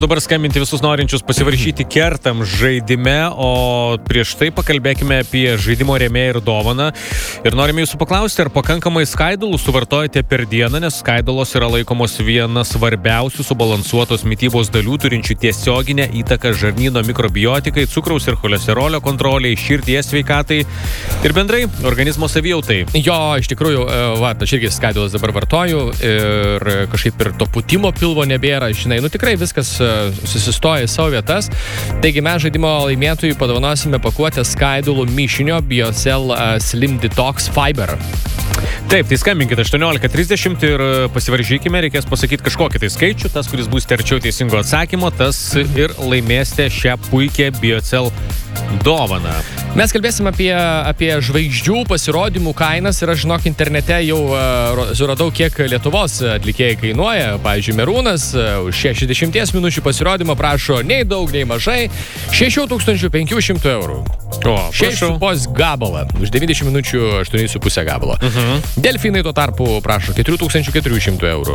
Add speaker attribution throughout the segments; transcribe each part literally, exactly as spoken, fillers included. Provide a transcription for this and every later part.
Speaker 1: Dabar skambinti visus norinčius pasivaržyti kertam žaidime, o prieš tai pakalbėkime apie žaidimo rėmėją ir dovaną. Ir norime jūsų paklausti, ar pakankamai skaidulų suvartojate per dieną, nes skaidulos yra laikomos viena svarbiausių subalansuotos mitybos dalių, turinčių tiesioginę įtaką žarnyno mikrobiotikai, cukraus ir cholesterolio kontroliai, širdies sveikatai ir bendrai organizmo savijautai.
Speaker 2: Jo, iš tikrųjų, va, aš irgi skaidulas dabar vartoju ir kažkaip ir to pūtimo pilvo nebėra, žinai, nu tikrai viskas susistoja į savo vietas. Taigi mes žaidimo laimėtojui padovanosime pakuotę skaidulų mišinio BioCell Slim Detox Fiber.
Speaker 1: Taip, tai skambinkit aštuoniolika trisdešimt ir pasivaržykime, reikės pasakyti kažkokį tai skaičių, tas, kuris bus arčiau teisingo atsakymo, tas ir laimėsite šią puikią BioCell dovaną.
Speaker 2: Mes kalbėsim apie, apie žvaigždžių pasirodymų kainas ir aš, žinok, internete jau uh, suradau, kiek Lietuvos atlikėjai kainuoja. Pavyzdžiui, Merūnas uh, už šešiasdešimties minučių pasirodymą prašo nei daug, nei mažai šešių tūkstančių penkių šimtų eurų.
Speaker 1: O,
Speaker 2: šešių pos gabalą. Už devyniasdešimt minučių aštuoni su puse gabalo.
Speaker 1: Uh-huh.
Speaker 2: Delfinai tuo tarpu prašo keturių tūkstančių keturių šimtų eurų.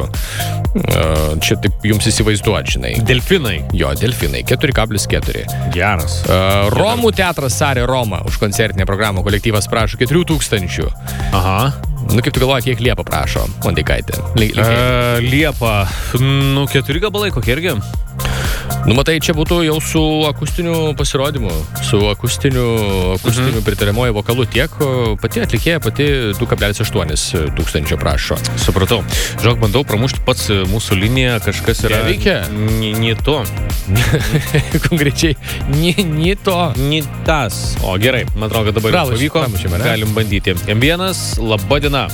Speaker 2: Uh, čia taip jums įsivaizduot, žinai.
Speaker 1: Delfinai.
Speaker 2: Jo, delfinai. keturi kablis keturi.
Speaker 1: Geras.
Speaker 2: Uh, Romų teatras Sarė Roma už koncertinę programą kolektyvas prašo keturių tūkstančių.
Speaker 1: Aha.
Speaker 2: Nu, kaip tu galvoji, kiek Liepa prašo, Mondikaitė?
Speaker 1: Uh, Liepa. Nu, keturi gabalai, kokie irgi?
Speaker 2: Nu, matai, čia būtų jau su akustiniu pasirodymu, su akustiniu, akustiniu mhm. pritariamoju vokalu tiek, pati atlikėja pati du kablelis aštuoni tūkstančio prašo.
Speaker 1: Supratau. Žinok, bandau pramušti pats mūsų liniją, kažkas yra...
Speaker 2: Neveikia?
Speaker 1: Ni to.
Speaker 2: Konkrečiai, ni, ni to.
Speaker 1: Ni tas. O, gerai, man atrodo, kad dabar
Speaker 2: Pralaš,
Speaker 1: pavyko.
Speaker 2: pramušėme, ne?
Speaker 1: Galim bandyti. M vienas, laba diena.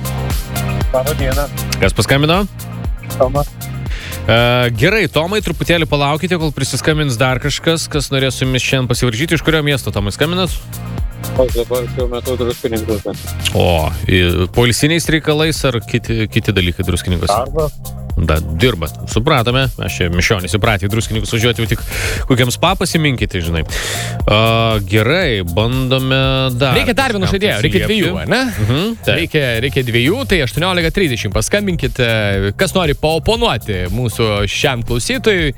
Speaker 3: Laba diena.
Speaker 1: Kas paskambino?
Speaker 3: Tomas.
Speaker 1: Uh, gerai, Tomai, truputėlį palaukite, kol prisiskambins dar kažkas, kas norės su jumis šiandien pasivaržyti. Iš kurio miesto, Tomai, skambinat?
Speaker 3: Aš dabar šiuo metu druskininkuose.
Speaker 1: O, poilsiniais reikalais ar kiti, kiti dalykai druskininkuose?
Speaker 3: Arba.
Speaker 1: Da, dirba. Supratome. Aš čia mišionys įpratė į druskininkus važiuoti jau tik kokiams papasiminkite, žinai. Uh, gerai, bandome dar.
Speaker 2: Reikia dar vienų žaidėjų, reikia dviejų, ne?
Speaker 1: Mhm,
Speaker 2: reikia, reikia dviejų, tai aštuoniolika trisdešimt. Paskambinkite, kas nori paoponuoti mūsų šiam klausytojui.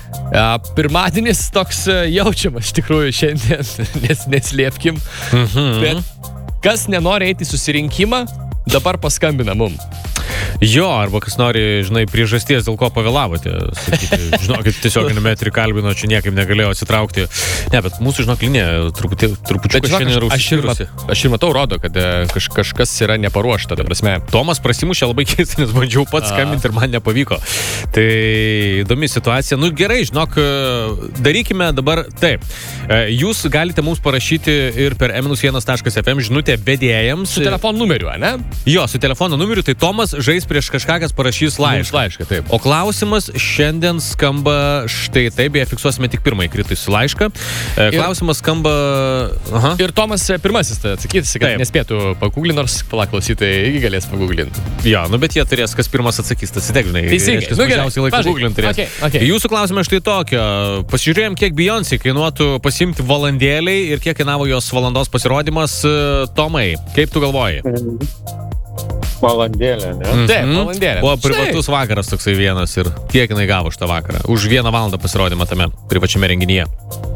Speaker 2: Pirmadienis toks jaučiamas, iš tikrųjų, šiandien, nes neslėpkim.
Speaker 1: Mhm.
Speaker 2: Bet kas nenori eiti į susirinkimą, dabar paskambina mum.
Speaker 1: Jo, arba kas nori, žinai, priežasties, dėl ko pavėlavote. Sakyti, žinokit, tiesioginiu metri kalbino, čia niekaip negalėjau atsitraukti. Ne, bet mūsų, žinok, linija truputį, trupučiuką šiandien yra užsišyrusi.
Speaker 2: Aš ir matau, rodo, kad kaž, kažkas yra neparuošta, ta prasme.
Speaker 1: Tomas prasimušė labai keistai, nes bandžiau pats skambinti ir man nepavyko. Tai įdomi situacija. Nu gerai, žinok, darykime dabar taip. Jūs galite mums parašyti ir per em vienas taškas ef em žinutę vedėjams.
Speaker 2: Su telefono numeriu, ne?
Speaker 1: Jo, su telefono numeriu, tai Tomas žais prieš kažką, kas parašys laišką.
Speaker 2: laišką taip.
Speaker 1: O klausimas šiandien skamba štai taip, beje, fiksuosime tik pirmąjį kritusį laišką. Klausimas skamba... Aha.
Speaker 2: Ir Tomas pirmasis tai atsakytis, kad taip. Nespėtų paguglinti, nors palaklausytojai irgi galės paguglinti.
Speaker 1: Jo, nu bet jie turės, kas pirmas atsakys, tas įtegnai.
Speaker 2: Teisingai.
Speaker 1: Nu, mažiausiai laiko guglinti turės.
Speaker 2: Okay, okay.
Speaker 1: Jūsų klausimas štai tokio. Pasižiūrėjom, kiek Beyoncé kainuotų pasimti valandėliai ir kiek kainavo jos valandos pasirodymas. Tomai, kaip tu galvoji?
Speaker 3: Valandėlė, ne?
Speaker 1: Mm-hmm.
Speaker 2: Taip, valandėlė.
Speaker 1: Buvo privatus Štai. vakaras toksai vienas ir kiek jinai gavo šitą vakarą? Už vieną valandą pasirodymą tame privačiame renginyje.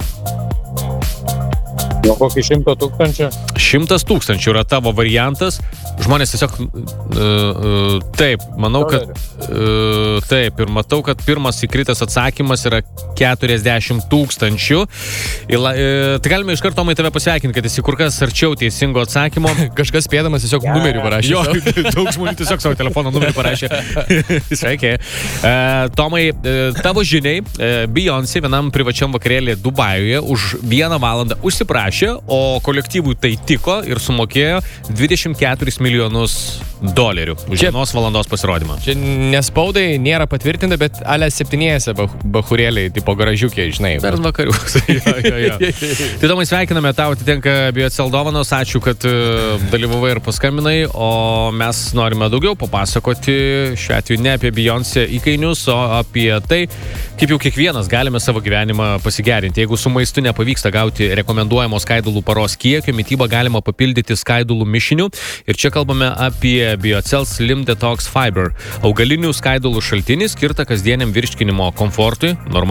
Speaker 3: Jau kokį šimtą tūkstančių?
Speaker 1: Šimtas tūkstančių yra tavo variantas. Žmonės tiesiog... Uh, uh, taip, manau, kad... Uh, taip, ir matau, kad pirmas įkritęs atsakymas yra keturiasdešimt tūkstančių. Ir, uh, tai galime iš karto, Tomai, tave pasveikinti, kad esi kur kas arčiau teisingo atsakymo.
Speaker 2: Kažkas spėdamas tiesiog ja. numerį parašė.
Speaker 1: Jo, daug žmonių tiesiog savo telefono numerį parašė. Sveiki. Uh, Tomai, uh, tavo žiniai, uh, Beyoncé vienam privačiam vakarėlį Dubajuje už vieną valandą užsiprašė, o kolektyvui tai tiko ir sumokėjo dvidešimt keturis milijonus dolerių už čia, vienos valandos pasirodymą.
Speaker 2: Čia nespaudai nėra patvirtinta, bet ale septynėse bahurėliai, tipo garažiukė, žinai.
Speaker 1: Dar vakarių. jo, jo, jo. Tai Tomai, sveikiname, tau atitenka BioCell dovanos, ačiū, kad uh, dalyvavai ir paskambinai, o mes norime daugiau papasakoti, šiuo atveju ne apie Beyoncé įkainius, o apie tai, kaip jau kiekvienas galime savo gyvenimą pasigerinti. Jeigu su maistu nepavyksta gauti rekomenduojamos skaidulų paros kiekio, mitybą galima papildyti skaidulų mišiniu. Ir čia kalbame apie gamintoja BioCell Slim Detox Fiber. Augalinių skaidulų šaltinis skirta kasdieniam virškinimo komfortui, normaliai